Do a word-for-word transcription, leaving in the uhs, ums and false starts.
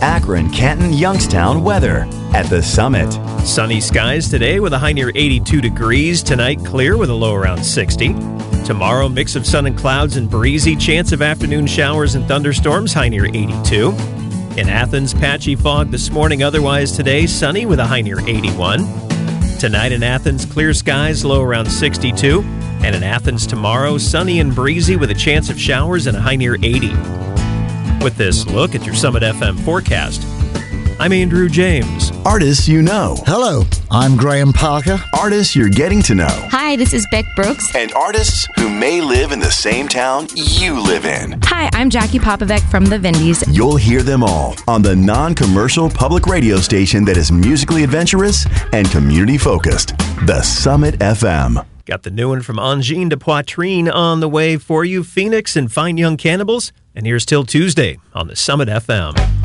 Akron, Canton, Youngstown weather at the Summit. Sunny skies today with a high near eighty-two degrees. Tonight, clear with a low around sixty. Tomorrow, mix of sun and clouds and breezy. Chance of afternoon showers and thunderstorms, high near eighty-two. In Athens, patchy fog this morning. Otherwise today, sunny with a high near eighty-one. Tonight in Athens, clear skies, low around sixty-two. And in Athens tomorrow, sunny and breezy with a chance of showers and a high near eighty. With this look at your Summit F M forecast, I'm Andrew James. Artists you know. Hello, I'm Graham Parker. Artists you're getting to know. Hi, this is Beck Brooks. And artists who may live in the same town you live in. Hi, I'm Jackie Popovec from the Vindies. You'll hear them all on the non-commercial public radio station that is musically adventurous and community-focused, the Summit F M. Got the new one from Angine de Poitrine on the way for you. Phoenix and Fine Young Cannibals. And here's Till Tuesday on the Summit F M.